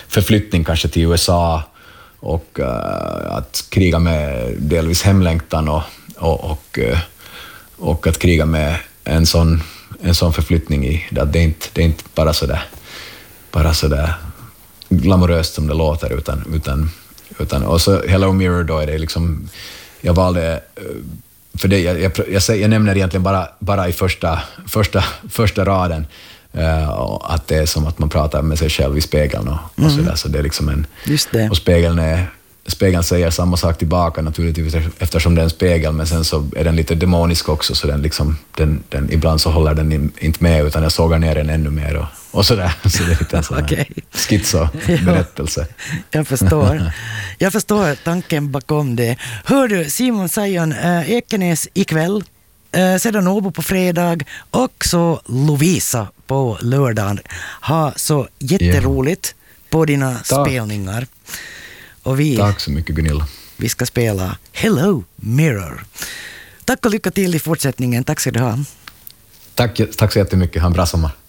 förflyttning kanske till USA och att kriga med delvis hemlängtan och att kriga med en sån förflyttning i det. Det är inte bara så där glamoröst som det låter, utan och så Hello Mirror då är det liksom, jag valde för det jag nämner egentligen bara i första raden att det är som att man pratar med sig själv i spegeln och så där, så det är liksom just det. Och spegeln säger samma sak tillbaka naturligtvis eftersom det är en spegel, men sen så är den lite demonisk också, så den liksom den ibland så håller den inte med, utan jag sågar ner den ännu mer och så där, så det är lite en sån här schizo-berättelse. Jag förstår tanken bakom det. Hör du, Simon Sajon, Ekenäs ikväll, sedan Åbo på fredag och så Lovisa på lördag. Ha så jätteroligt på dina spelningar. Och tack så mycket, Gunilla. Vi ska spela Hello Mirror. Tack och lycka till i fortsättningen. Tack ska du ha. Tack så jättemycket. Ha en bra sommar.